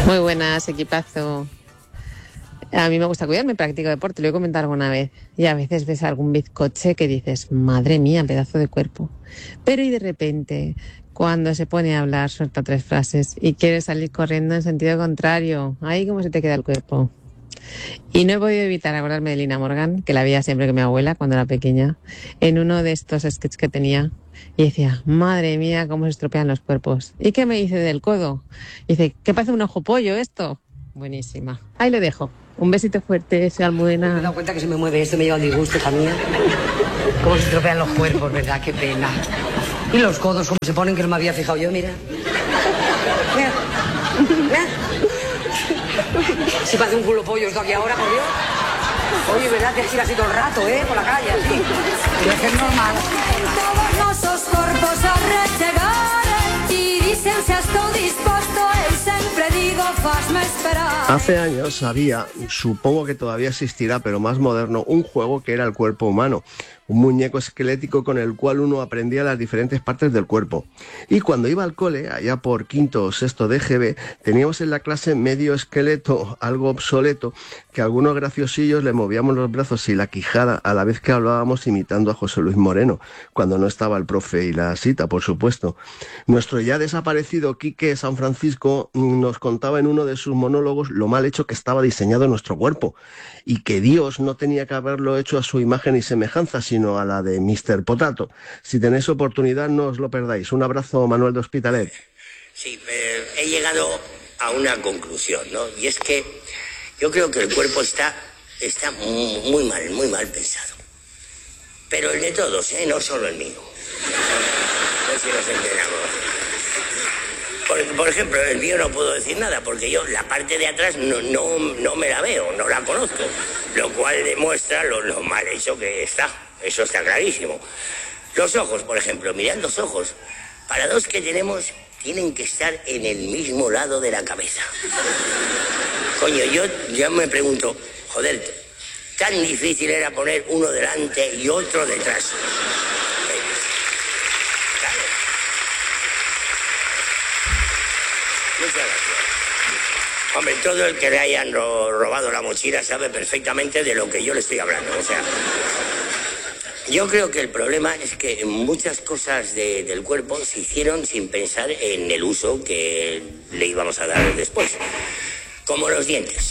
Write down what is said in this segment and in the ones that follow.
Muy buenas, equipazo. A mí me gusta cuidarme, practico deporte, lo he comentado alguna vez. Y a veces ves algún bizcoche que dices, madre mía, pedazo de cuerpo. Pero y de repente, cuando se pone a hablar, suelta 3 frases y quiere salir corriendo en sentido contrario. Ahí cómo se te queda el cuerpo. Y no he podido evitar acordarme de Lina Morgan, que la veía siempre con mi abuela cuando era pequeña, en uno de estos sketches que tenía. Y decía, madre mía, cómo se estropean los cuerpos. ¿Y qué me dice del codo? Y dice, ¿qué parece un ojo pollo esto? Buenísima. Ahí lo dejo. Un besito fuerte, sea buena. Me he dado cuenta que se me mueve esto, me lleva un disgusto también. Cómo se estropean los cuerpos, ¿verdad? Qué pena. Y los codos, cómo se ponen, que no me había fijado yo, mira. Mira. Mira. Si parece un culo pollo esto aquí ahora, por Dios. Oye, ¿verdad? Tienes que ir así todo el rato, por la calle, así. Debe ser normal. Todos nosos corpos a rechegar y dicen si estoy dispuesto, eu sempre digo, fasme esperar. Hace años había, supongo que todavía existirá, pero más moderno, un juego que era el cuerpo humano. Un muñeco esquelético con el cual uno aprendía las diferentes partes del cuerpo. Y cuando iba al cole, allá por quinto o sexto de GB, teníamos en la clase medio esqueleto, algo obsoleto, que algunos graciosillos le movíamos los brazos y la quijada a la vez que hablábamos imitando a José Luis Moreno, cuando no estaba el profe y la cita, por supuesto. Nuestro ya desaparecido Quique San Francisco nos contaba en uno de sus monólogos lo mal hecho que estaba diseñado nuestro cuerpo, y que Dios no tenía que haberlo hecho a su imagen y semejanza, sino a la de Mr. Potato. Si tenéis oportunidad, no os lo perdáis. Un abrazo, Manuel de Hospitalet. Sí, he llegado a una conclusión, ¿no? Y es que yo creo que el cuerpo está muy mal pensado. Pero el de todos, no solo el mío. No sé si nos entendamos. Por ejemplo, el mío no puedo decir nada, porque yo la parte de atrás no me la veo, no la conozco. Lo cual demuestra lo mal hecho que está. Eso está clarísimo. Los ojos, por ejemplo, mirad los ojos. Para dos que tenemos, tienen que estar en el mismo lado de la cabeza. Coño, yo ya me pregunto, joder, tan difícil era poner uno delante y otro detrás. Claro. Muchas gracias. Hombre, todo el que le hayan robado la mochila sabe perfectamente de lo que yo le estoy hablando. O sea, yo creo que el problema es que muchas cosas del cuerpo se hicieron sin pensar en el uso que le íbamos a dar después. Como los dientes.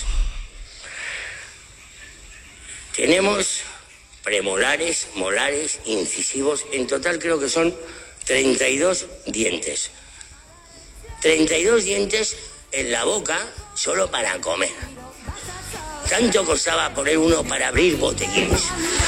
Tenemos premolares, molares, incisivos. En total creo que son 32 dientes. 32 dientes en la boca solo para comer. Tanto costaba poner uno para abrir botellines.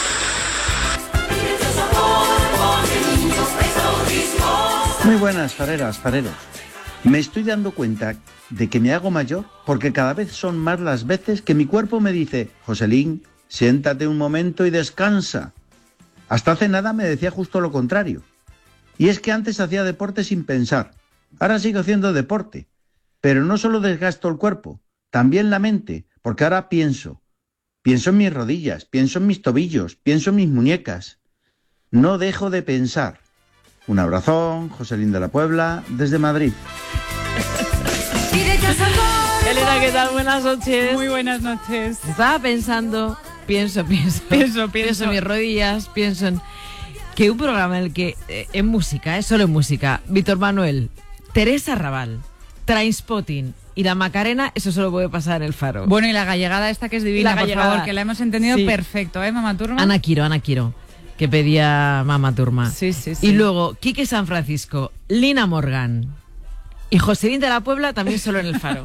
Muy buenas, fareras, fareros. Me estoy dando cuenta de que me hago mayor porque cada vez son más las veces que mi cuerpo me dice: Joselín, siéntate un momento y descansa. Hasta hace nada me decía justo lo contrario. Y es que antes hacía deporte sin pensar. Ahora sigo haciendo deporte. Pero no solo desgasto el cuerpo, también la mente, porque ahora pienso. Pienso en mis rodillas, pienso en mis tobillos, pienso en mis muñecas. No dejo de pensar. Un abrazón, Joselín de la Puebla, desde Madrid. Elena, ¿qué tal? Buenas noches. Muy buenas noches. Estaba pensando, pienso en mis rodillas, pienso en que un programa en el que, en música, solo en música, Víctor Manuel, Teresa Raval, Trainspotting y la Macarena, eso solo puede pasar en el Faro. Bueno, y la gallegada esta que es divina, por favor, que la hemos entendido perfecto, Mama Turma? Ana Quiro, que pedía Mama Turma. Sí. Y luego, Quique San Francisco, Lina Morgan y Joselín de la Puebla, también solo en el Faro.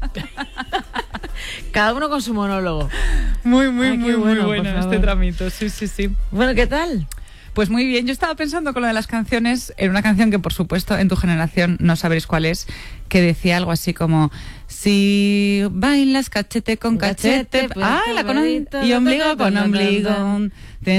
Cada uno con su monólogo. Muy bueno este tramito, sí. Bueno, ¿qué tal? Pues muy bien, yo estaba pensando con lo de las canciones, en una canción que por supuesto en tu generación no sabréis cuál es, que decía algo así como: si bailas cachete con cachete, la y ombligo con ombligo. Se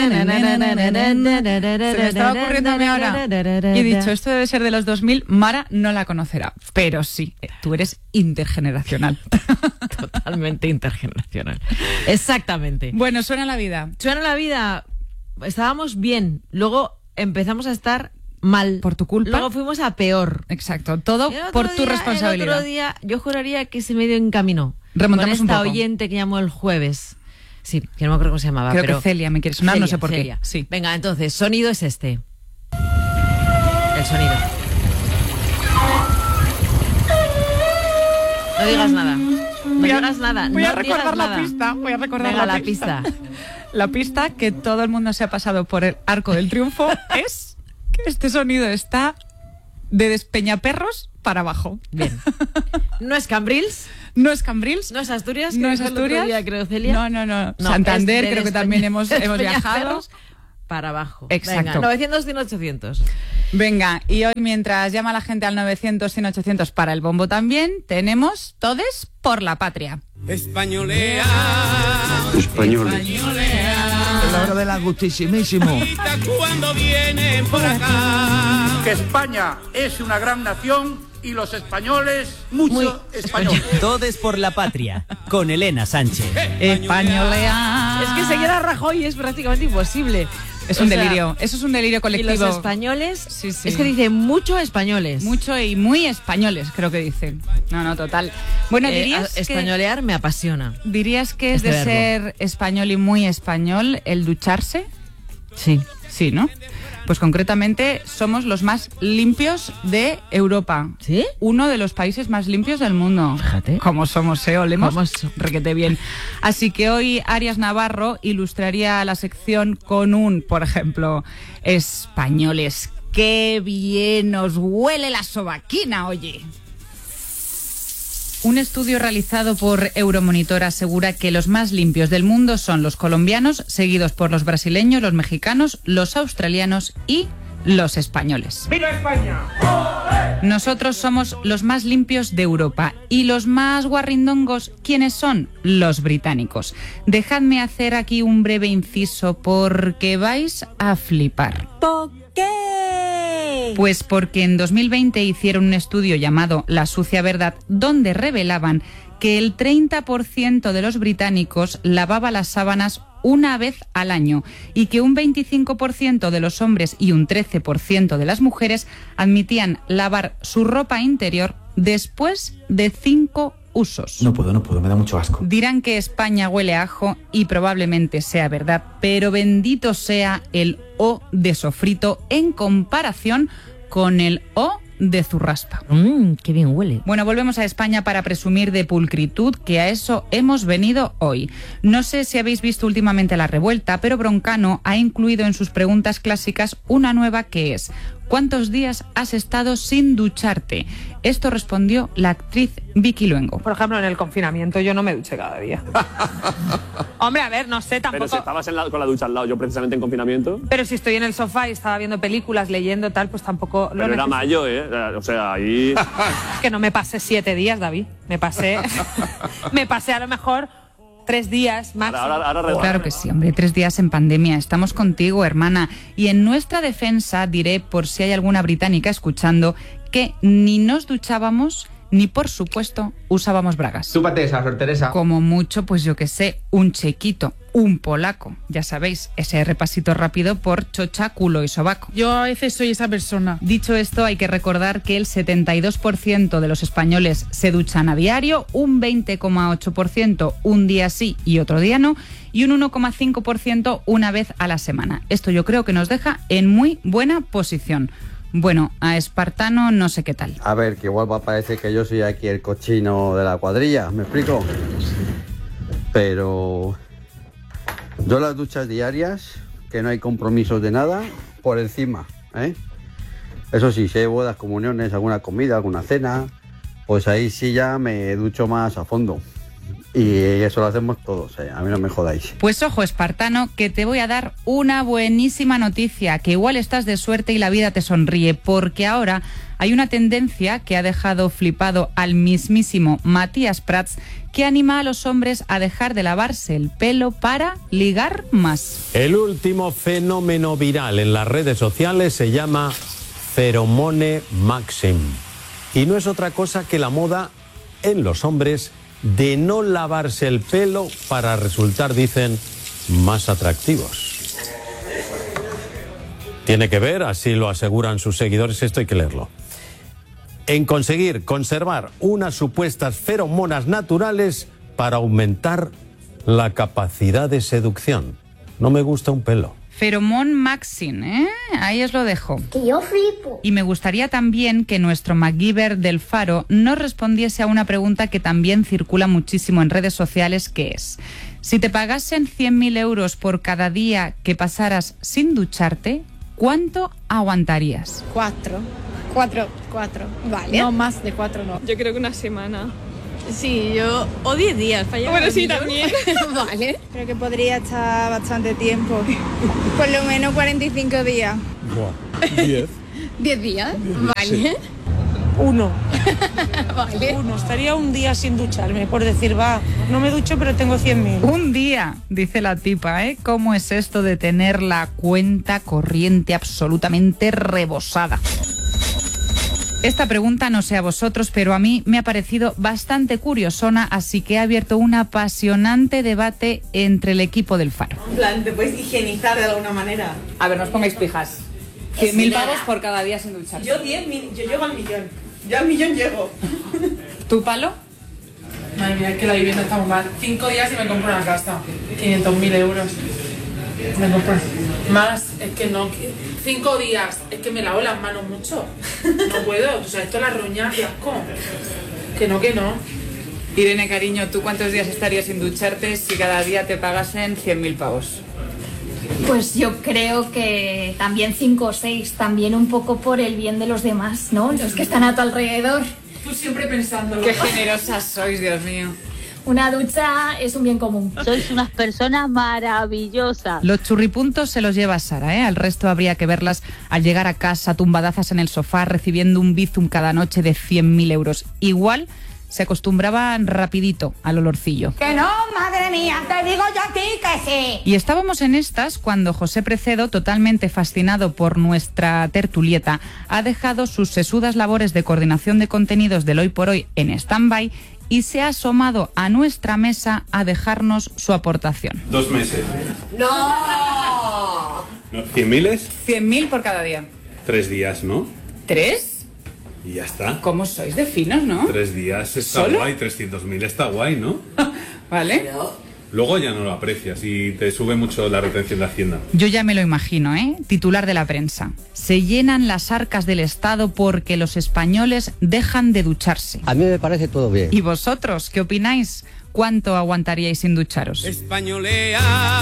me estaba ocurriendo a mí ahora y he dicho, esto debe ser de los 2000, Mara no la conocerá, pero sí, tú eres intergeneracional. Totalmente intergeneracional. Exactamente. Bueno, suena la vida. Estábamos bien, luego empezamos a estar mal. Por tu culpa. Luego fuimos a peor. Exacto, todo por tu responsabilidad. El otro día yo juraría que se medio encaminó. Remontamos con esta un poco. oyente que llamó el jueves. Sí, que no me acuerdo cómo se llamaba. Creo pero que Celia me quiere sonar, no sé por Celia. qué. Sí. Venga, entonces, sonido es este. El sonido. No digas nada. No digas nada. Voy a no recordar digas la nada. pista. Voy a recordar Venga, la pista. La pista que todo el mundo se ha pasado por el arco del triunfo es que este sonido está de Despeñaperros para abajo. Bien. ¿No es Cambrils? No es Cambrils. ¿No es Asturias? No que es dijo el otro Asturias. día, creo, Celia. No. Santander, es de creo que también hemos viajado. Despeñaperros para abajo. Exacto. Venga, 900, 100, 800. Venga, y hoy mientras llama la gente al 900, 100, 800 para el bombo también, tenemos Todes por la Patria. Españolea. Españoles. La hora del agustísimísimo. Cuando vienen por acá. Que España es una gran nación y los españoles mucho español. Todes por la Patria, con Elena Sánchez. Españolea. Es que seguir a Rajoy es prácticamente imposible. Es un delirio, eso es un delirio colectivo. Y los españoles, sí. Es que dice mucho españoles. Mucho y muy españoles, creo que dicen. No, total. Bueno, dirías españolear me apasiona. ¿Dirías que es de verbo. ser español y muy español el ducharse? Sí. Sí, ¿no? Pues concretamente somos los más limpios de Europa. ¿Sí? Uno de los países más limpios del mundo. Fíjate. Como somos, olemos requete bien. Así que hoy Arias Navarro ilustraría la sección con un, por ejemplo, españoles. ¡Qué bien nos huele la sobaquina, oye! Un estudio realizado por Euromonitor asegura que los más limpios del mundo son los colombianos, seguidos por los brasileños, los mexicanos, los australianos y los españoles. ¡Viva España! Nosotros somos los más limpios de Europa. ¿Y los más guarrindongos quiénes son? Los británicos. Dejadme hacer aquí un breve inciso porque vais a flipar. ¿Por qué? Pues porque en 2020 hicieron un estudio llamado La sucia verdad, donde revelaban que el 30% de los británicos lavaba las sábanas una vez al año y que un 25% de los hombres y un 13% de las mujeres admitían lavar su ropa interior después de 5 usos. No puedo, me da mucho asco. Dirán que España huele a ajo y probablemente sea verdad, pero bendito sea el O de sofrito en comparación con el O de zurraspa. ¡Qué bien huele! Bueno, volvemos a España para presumir de pulcritud, que a eso hemos venido hoy. No sé si habéis visto últimamente La Revuelta, pero Broncano ha incluido en sus preguntas clásicas una nueva que es: ¿cuántos días has estado sin ducharte? Esto respondió la actriz Vicky Luengo. Por ejemplo, en el confinamiento yo no me duché cada día. Hombre, a ver, no sé, tampoco... Pero si estabas con la ducha al lado, yo precisamente en confinamiento... Pero si estoy en el sofá y estaba viendo películas, leyendo tal, pues tampoco... Pero era mayo, ¿eh? O sea, ahí... Que no me pasé 7 días, David. Me pasé a lo mejor 3 días máximo. Claro que sí, hombre, 3 días en pandemia. Estamos contigo, hermana. Y en nuestra defensa diré, por si hay alguna británica escuchando, que ni nos duchábamos ni, por supuesto, usábamos bragas. Súpate esa, Sor Teresa. Como mucho, pues yo que sé, un chequito, un polaco. Ya sabéis, ese repasito rápido por chocha, culo y sobaco. Yo a veces soy esa persona. Dicho esto, hay que recordar que el 72% de los españoles se duchan a diario, un 20,8% un día sí y otro día no, y un 1,5% una vez a la semana. Esto yo creo que nos deja en muy buena posición. Bueno, a Espartano no sé qué tal. A ver, que igual va a parecer que yo soy aquí el cochino de la cuadrilla, ¿me explico? Pero yo las duchas diarias, que no hay compromisos de nada, por encima, ¿eh? Eso sí, si hay bodas, comuniones, alguna comida, alguna cena, pues ahí sí ya me ducho más a fondo. Y eso lo hacemos todos, a mí no me jodáis. Pues ojo, Espartano, que te voy a dar una buenísima noticia, que igual estás de suerte y la vida te sonríe, porque ahora hay una tendencia que ha dejado flipado al mismísimo Matías Prats, que anima a los hombres a dejar de lavarse el pelo para ligar más. El último fenómeno viral en las redes sociales se llama Pheromone Maxim, y no es otra cosa que la moda en los hombres de no lavarse el pelo para resultar, dicen, más atractivos. Tiene que ver, así lo aseguran sus seguidores, esto hay que leerlo, en conseguir conservar unas supuestas feromonas naturales para aumentar la capacidad de seducción. No me gusta un pelo. Feromón Maxim, ¿eh? Ahí os lo dejo. Que yo flipo. Y me gustaría también que nuestro MacGyver del Faro nos respondiese a una pregunta que también circula muchísimo en redes sociales, que es: si te pagasen 100.000 euros por cada día que pasaras sin ducharte, ¿cuánto aguantarías? 4. Vale. No, más de 4 no. Yo creo que una semana. Sí, yo... O 10 días. Bueno, sí, también. Vale. Creo que podría estar bastante tiempo. Por lo menos 45 días. 10. 10 días. Vale. Sí. 1. Vale. 1. Estaría un día sin ducharme, por decir, va, no me ducho, pero tengo 100.000. Un día, dice la tipa, ¿eh? ¿Cómo es esto de tener la cuenta corriente absolutamente rebosada? Esta pregunta no sé a vosotros, pero a mí me ha parecido bastante curiosona, así que he abierto un apasionante debate entre el equipo del Faro. En plan, te puedes higienizar de alguna manera. A ver, no os pongáis pijas. 100.000 pavos por cada día sin ducharse. Yo 10.000, yo llego al millón. Yo al millón llego. ¿Tu palo? Madre mía, es que la vivienda está muy mal. 5 días y me compro una casa. 500.000 euros. Me compro más, es que no. 5 días, es que me lavo las manos mucho. No puedo, o sea, esto es la roña, qué asco. Que no. Irene, cariño, ¿tú cuántos días estarías sin ducharte si cada día te pagasen 100.000 pavos? Pues yo creo que también 5 o 6, también un poco por el bien de los demás, ¿no? Los que están a tu alrededor. Tú siempre pensando. Qué generosas sois, Dios mío. Una ducha es un bien común. Sois unas personas maravillosas. Los churripuntos se los lleva Sara, ¿eh? Al resto habría que verlas al llegar a casa tumbadazas en el sofá recibiendo un bizum cada noche de 100.000 euros. Igual se acostumbraban rapidito al olorcillo. Que no, madre mía, te digo yo a ti que sí. Y estábamos en estas cuando José Precedo, totalmente fascinado por nuestra tertulieta, ha dejado sus sesudas labores de coordinación de contenidos del Hoy por Hoy en stand-by y se ha asomado a nuestra mesa a dejarnos su aportación. 2 meses. ¡No! ¿100.000? 100.000 por cada día. 3 días, ¿no? ¿3? Y ya está. ¿Cómo sois de finos, no? 3 días está ¿Solo? guay, 300.000 está guay, ¿no? Vale. Luego ya no lo aprecias y te sube mucho la retención de Hacienda. Yo ya me lo imagino, ¿eh? Titular de la prensa. Se llenan las arcas del Estado porque los españoles dejan de ducharse. A mí me parece todo bien. ¿Y vosotros qué opináis? ¿Cuánto aguantaríais sin ducharos? Españolea.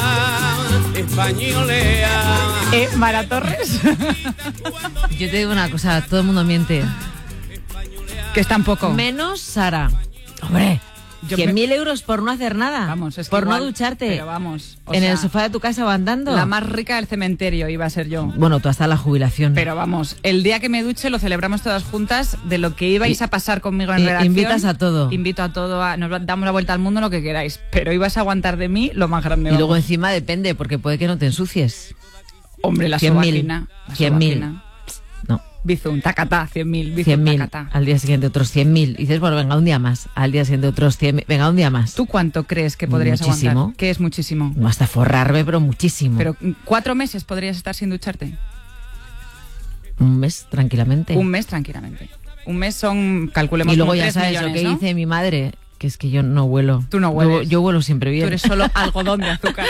Mara Torres. Yo te digo una cosa, todo el mundo miente. Que es tan poco. Menos Sara. Hombre, 100.000 euros por no hacer nada. Vamos, es que por igual, no ducharte. Pero vamos. En el sofá de tu casa aguantando. La más rica del cementerio iba a ser yo. Bueno, tú hasta la jubilación. Pero vamos, el día que me duche lo celebramos todas juntas de lo que ibais a pasar conmigo en redacción. Invitas a todo. Invito a todo, nos damos la vuelta al mundo, lo que queráis. Pero ibas a aguantar de mí lo más grande. Y vamos. luego encima depende, porque puede que no te ensucies. Hombre, la sobaquina. 100.000. No. Bizum, tacatá, 100.000. 100.000. Al día siguiente otros 100.000. Y dices, bueno, venga, un día más. Al día siguiente otros 100.000. Venga, un día más. ¿Tú cuánto crees que podrías aguantar? ¿Qué es muchísimo? No, hasta forrarme, pero muchísimo. Pero 4 meses podrías estar sin ducharte. Un mes, tranquilamente. Un mes, tranquilamente. Un mes son, calculemos, y luego como ya 3 sabes millones, lo que ¿no? dice mi madre, que es que yo no huelo. Tú no hueles. Yo huelo siempre bien. Tú eres solo algodón de azúcar.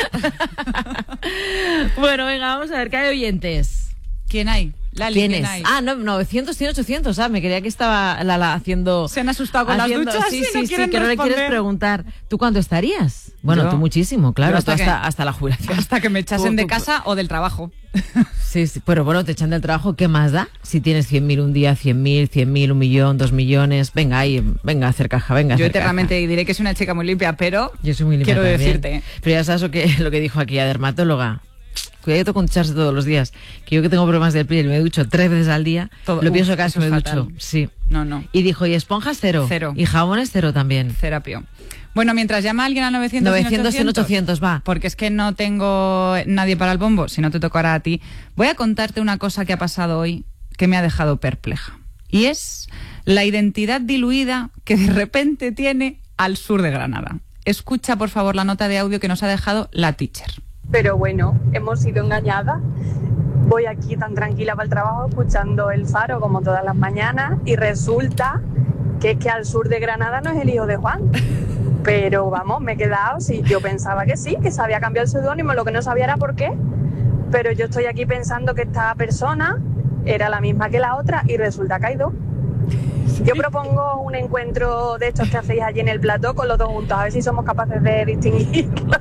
Bueno, venga, vamos a ver, ¿qué hay oyentes? ¿Quién hay? Lali, ¿quién hay? Ah, no, 900, tiene 800. Ah, me creía que estaba Lala haciendo... Se han asustado con las duchas. Sí, no que no le quieres preguntar. ¿Tú cuánto estarías? Bueno, tú muchísimo, claro. Hasta la jubilación. Hasta que me echasen de casa o del trabajo. Sí, pero bueno, te echan del trabajo, ¿qué más da? Si tienes 100.000 un día, 100.000, 100.000, 1 millón, 2 millones... Venga, ahí, venga, a hacer caja, venga. Yo eternamente diré que soy una chica muy limpia, pero... Yo soy muy limpia quiero también. decirte. Pero ya sabes lo que dijo aquí la dermatóloga. Cuidado con ducharse todos los días. Que yo que tengo problemas de piel y me ducho 3 veces al día, lo pienso casi me ducho. Sí. No. Y dijo, ¿y esponjas? 0. Y jabones 0 también. Terapio. Bueno, mientras llama alguien al 900 y 800, va. Porque es que no tengo nadie para el bombo, si no te tocará a ti. Voy a contarte una cosa que ha pasado hoy que me ha dejado perpleja. Y es la identidad diluida que de repente tiene al sur de Granada. Escucha, por favor, la nota de audio que nos ha dejado la teacher. Pero bueno, hemos sido engañadas. voy aquí tan tranquila para el trabajo escuchando El Faro como todas las mañanas y resulta que es que al sur de Granada no es el hijo de Juan. Pero vamos, me he quedado, sí, yo pensaba que sí, que se había cambiado el seudónimo, lo que no sabía era por qué. Pero yo estoy aquí pensando que esta persona era la misma que la otra y resulta que hay dos. Yo propongo un encuentro de estos que hacéis allí en el plató con los dos juntos, a ver si somos capaces de distinguirlo.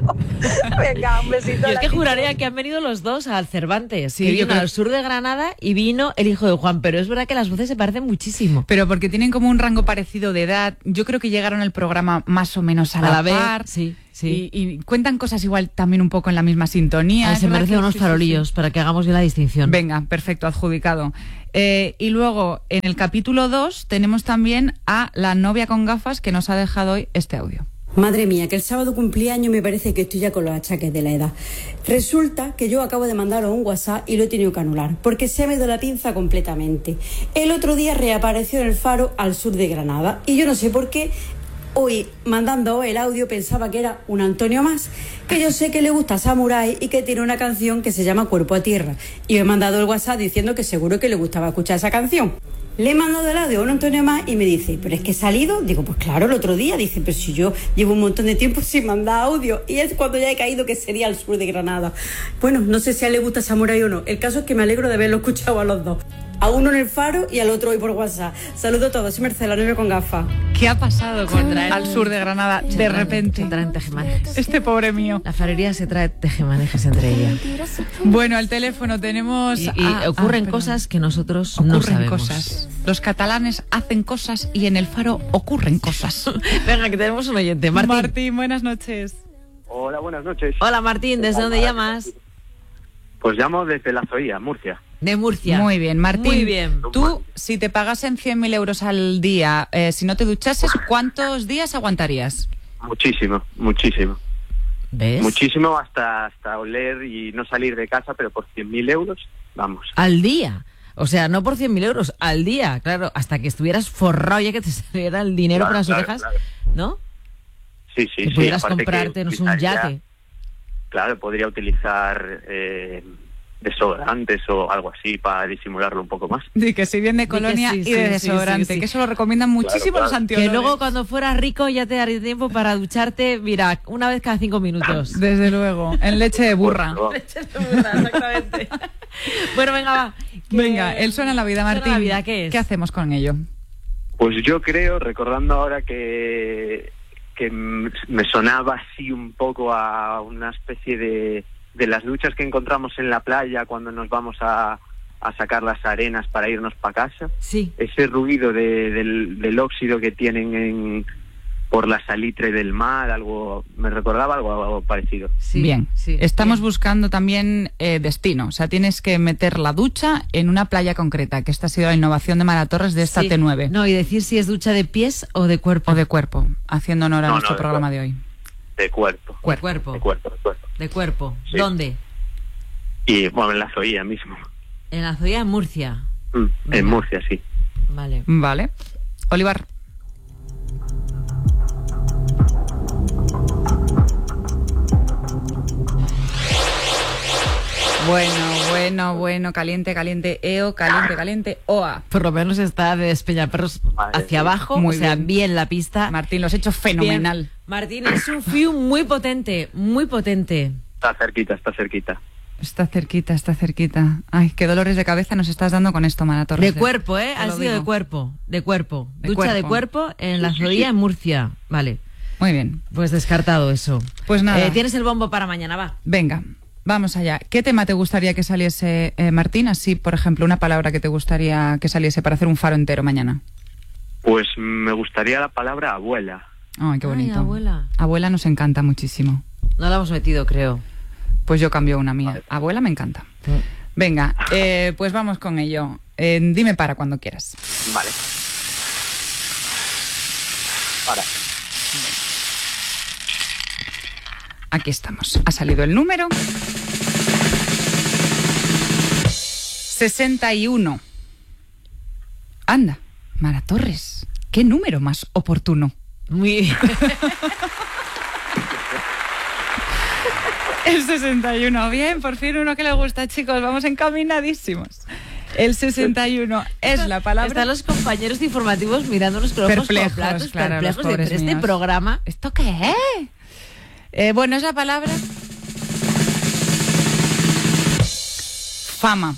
Venga, un besito. Yo es que juraría que han venido los dos al Cervantes, Sí, que yo vino creo- al sur de Granada y vino el hijo de Juan, pero es verdad que las voces se parecen muchísimo. Pero porque tienen como un rango parecido de edad. Yo creo que llegaron al programa más o menos a la vez, par. sí, sí. Y cuentan cosas igual también un poco en la misma sintonía. Ah, Es se verdad merecen que unos farolillos para que hagamos bien la distinción. Venga, perfecto, adjudicado. Y luego, en el capítulo 2, tenemos también a la novia con gafas que nos ha dejado hoy este audio. Madre mía, que el sábado cumplí año, me parece que estoy ya con los achaques de la edad. Resulta que yo acabo de mandaros un WhatsApp y lo he tenido que anular, porque se me ha ido la pinza completamente. El otro día reapareció en El Faro al sur de Granada, y yo no sé por qué, hoy mandando el audio pensaba que era un Antonio más, que yo sé que le gusta Samurai y que tiene una canción que se llama Cuerpo a Tierra. Y he mandado el WhatsApp diciendo que seguro que le gustaba escuchar esa canción. Le he mandado el audio a un Antonio más y me dice, ¿pero es que he salido? Digo, pues claro, el otro día. Dice, pero si yo llevo un montón de tiempo sin mandar audio. Y es cuando ya he caído que sería al sur de Granada. Bueno, no sé si a él le gusta Samurai o no. El caso es que me alegro de haberlo escuchado a los dos. A uno en El Faro y al otro hoy por WhatsApp. Saludos a todos, soy Mercedes, la novia con gafas. ¿Qué ha pasado con al sur de Granada de repente? Se traen tejemanejes. Este pobre mío. La farería se trae tejemanejes entre ellas. Bueno, al teléfono tenemos... Y ocurren cosas que nosotros no Ocurren sabemos. cosas. Los catalanes hacen cosas y en El Faro ocurren cosas. Venga, que tenemos un oyente. Martín. Buenas noches. Hola, buenas noches. Hola, Martín. ¿Desde dónde llamas? Pues llamo desde La Zoía, Murcia. De Murcia. Muy bien, Martín. Muy bien. Tú, si te pagasen 100.000 euros al día, si no te duchases, ¿cuántos días aguantarías? Muchísimo, muchísimo. ¿Ves? Muchísimo hasta oler y no salir de casa, pero por 100.000 euros, vamos. Al día. O sea, no por 100.000 euros, al día, claro, hasta que estuvieras forrado ya que te saliera el dinero Claro, por las claro, orejas, claro. ¿no? Sí, sí, Que sí. pudieras aparte que comprarte un utilizaría- yate. Claro, podría utilizar desodorantes o algo así para disimularlo un poco más. Di que si bien de Di que colonia sí, y de sí, desodorante, sí, sí. que eso lo recomiendan muchísimo claro. los antiolores. Que luego cuando fueras rico ya te daría tiempo para ducharte, mira, una vez cada 5 minutos. Desde luego, en leche de burra. Leche de burra, exactamente. Bueno, venga, va. Venga, el suena en la vida, Suena Martín. la vida, ¿qué es? ¿Qué hacemos con ello? Pues yo creo, recordando ahora que me sonaba así un poco a una especie de las duchas que encontramos en la playa cuando nos vamos a sacar las arenas para irnos para casa. Sí. Ese ruido del óxido que tienen por la salitre del mar, algo me recordaba algo parecido. Sí, bien, sí, estamos bien. buscando también destino. O sea, tienes que meter la ducha en una playa concreta, que esta ha sido la innovación de Mara Torres de esta Sí. T9. No, y decir si es ducha de pies o de cuerpo. O de cuerpo, haciendo honor a No, nuestro no, de programa cuerpo. de hoy. De cuerpo. De cuerpo. De cuerpo, de cuerpo. De cuerpo. Sí. ¿Dónde? Y bueno, en La Zoía mismo. En la Zoya, en Murcia. En Murcia, sí. Vale. Vale. Olivar. Bueno, caliente, eo, caliente, oa. Por lo menos está de Despeñaperros hacia abajo, Muy o sea, bien. bien la pista. Martín, lo has hecho fenomenal. Bien. Martín, es un fiu muy potente, muy potente. Está cerquita, está cerquita. Está cerquita. Ay, qué dolores de cabeza nos estás dando con esto, Mara Torres. De cuerpo, ¿eh? Te Ha lo sido de digo. cuerpo. De cuerpo. De Ducha cuerpo. de cuerpo en la Zoya, en Murcia. Vale. Muy bien. Pues descartado eso. Pues nada. Tienes el bombo para mañana, va. Venga, vamos allá. ¿Qué tema te gustaría que saliese, Martín? Así, por ejemplo, una palabra que te gustaría que saliese para hacer un faro entero mañana. Pues me gustaría la palabra abuela. Ay, qué bonito. Ay, abuela. Abuela nos encanta muchísimo. No la hemos metido, creo. Pues yo cambio una mía. Abuela me encanta. Venga, pues vamos con ello. Dime para cuando quieras. Vale. Para. Aquí estamos. Ha salido el número. 61. Anda, Mara Torres. ¿Qué número más oportuno? Muy bien. El 61. Bien, por fin uno que le gusta, chicos. Vamos encaminadísimos. El 61 es la palabra. Están los compañeros de informativos mirándonos con ojos perplejos, platos, claro, perplejos los de pobres este míos. programa. ¿Esto qué es? Bueno, es la palabra fama.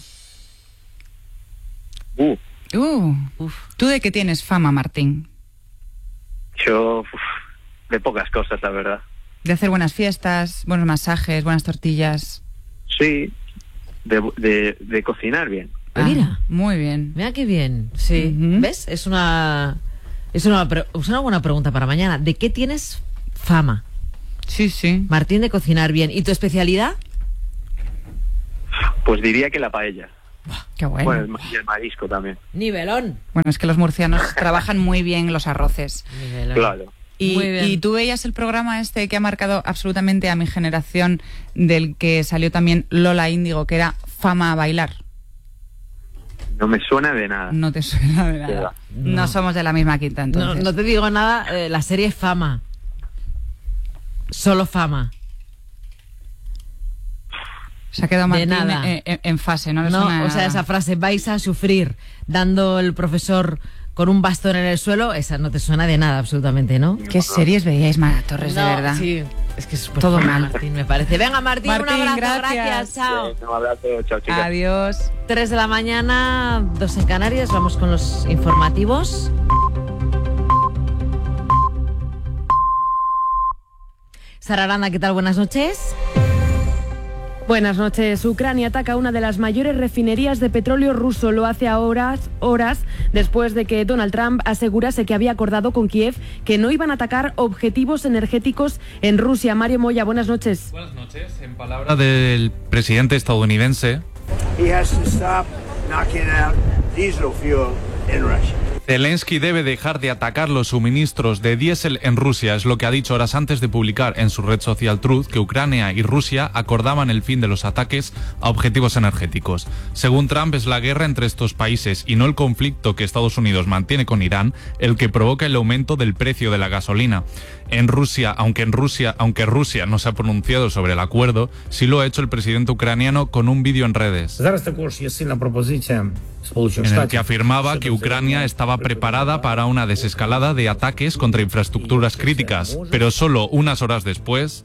¿Tú de qué tienes fama, Martín? Yo, de pocas cosas, la verdad. De hacer buenas fiestas, buenos masajes, buenas tortillas. Sí, de cocinar bien. Mira, muy bien. Mira qué bien. Sí, ¿ves? Es una buena pregunta para mañana. ¿De qué tienes fama? Sí, sí. Martín, de cocinar bien. ¿Y tu especialidad? Pues diría que la paella. Qué bueno. Y el marisco también. Nivelón. Bueno, es que los murcianos trabajan muy bien los arroces. Nivelón. Claro. Y tú veías el programa este que ha marcado absolutamente a mi generación, del que salió también Lola Índigo, que era Fama a bailar. No me suena de nada. No te suena de nada. No somos de la misma quinta, entonces. No te digo nada, la serie Fama. Solo Fama. Se ha quedado Martín de nada. En fase, ¿no? Le suena de O sea, nada. esa frase, vais a sufrir, dando el profesor con un bastón en el suelo, esa no te suena de nada, absolutamente, ¿no? ¿Qué series veíais, Mara Torres, de verdad? Sí, es que es todo mal. Martín, me parece. Venga, Martín, un abrazo, gracias. chao. Un abrazo, chao, chicas. Adiós. 3 de la mañana, 2 en Canarias, vamos con los informativos. Sara Aranda, ¿qué tal? Buenas noches. Buenas noches. Ucrania ataca una de las mayores refinerías de petróleo ruso. Lo hace a horas después de que Donald Trump asegurase que había acordado con Kiev que no iban a atacar objetivos energéticos en Rusia. Mario Moya, buenas noches. Buenas noches. En palabras del presidente estadounidense, Zelensky debe dejar de atacar los suministros de diésel en Rusia, es lo que ha dicho horas antes de publicar en su red social Truth que Ucrania y Rusia acordaban el fin de los ataques a objetivos energéticos. Según Trump, es la guerra entre estos países y no el conflicto que Estados Unidos mantiene con Irán el que provoca el aumento del precio de la gasolina. En Rusia, aunque Rusia no se ha pronunciado sobre el acuerdo, sí lo ha hecho el presidente ucraniano con un vídeo en redes, en el que afirmaba que Ucrania estaba preparada para una desescalada de ataques contra infraestructuras críticas, pero solo unas horas después,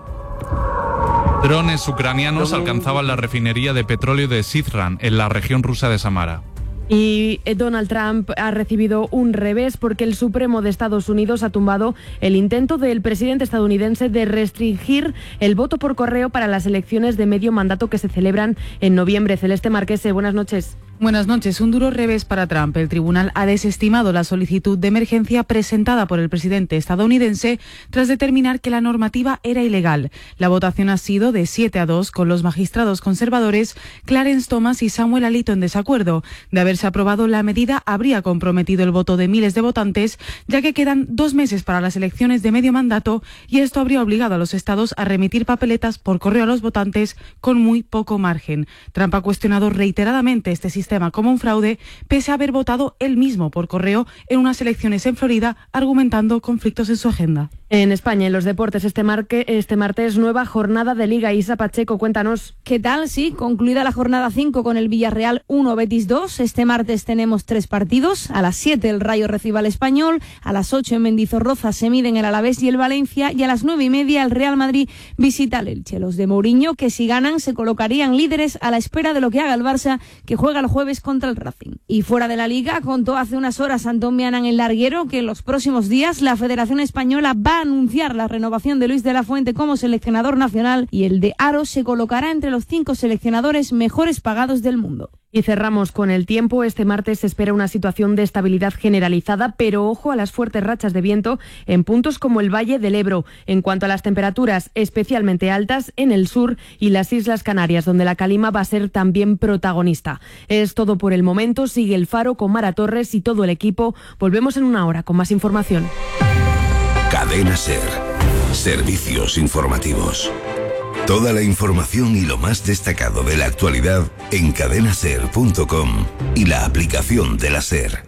drones ucranianos alcanzaban la refinería de petróleo de Syzran, en la región rusa de Samara. Y Donald Trump ha recibido un revés porque el Supremo de Estados Unidos ha tumbado el intento del presidente estadounidense de restringir el voto por correo para las elecciones de medio mandato que se celebran en noviembre. Celeste Marquese, buenas noches. Buenas noches. Un duro revés para Trump. El tribunal ha desestimado la solicitud de emergencia presentada por el presidente estadounidense tras determinar que la normativa era ilegal. La votación ha sido de 7-2 con los magistrados conservadores Clarence Thomas y Samuel Alito en desacuerdo. De haberse aprobado, la medida habría comprometido el voto de miles de votantes, ya que quedan 2 meses para las elecciones de medio mandato y esto habría obligado a los estados a remitir papeletas por correo a los votantes con muy poco margen. Trump ha cuestionado reiteradamente este sistema como un fraude, pese a haber votado él mismo por correo en unas elecciones en Florida, argumentando conflictos en su agenda. En España, en los deportes, este martes, nueva jornada de Liga. Isa Pacheco, cuéntanos. ¿Qué tal? Sí, concluida la jornada 5 con el Villarreal 1, Betis 2. Este martes tenemos 3 partidos. A las 7 el Rayo recibe al Español, a las 8 en Mendizorroza se miden el Alavés y el Valencia y a las 9:30 el Real Madrid visita al Elche. Los de Mourinho, que si ganan se colocarían líderes a la espera de lo que haga el Barça, que juega el jueves contra el Racing. Y fuera de la Liga, contó hace unas horas Antón Mianan en Larguero que en los próximos días la Federación Española va a anunciar la renovación de Luis de la Fuente como seleccionador nacional y el de Aro se colocará entre los 5 seleccionadores mejores pagados del mundo. Y cerramos con el tiempo. Este martes se espera una situación de estabilidad generalizada, pero ojo a las fuertes rachas de viento en puntos como el Valle del Ebro. En cuanto a las temperaturas especialmente altas en el sur y las Islas Canarias, donde la calima va a ser también protagonista. Es todo por el momento. Sigue El Faro con Mara Torres y todo el equipo. Volvemos en una hora con más información. Cadena SER. Servicios informativos. Toda la información y lo más destacado de la actualidad en cadenaser.com y la aplicación de la SER.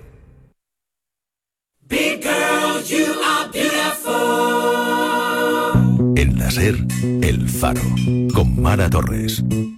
Big girl, you are beautiful. En la Ser, El Faro, con Mara Torres.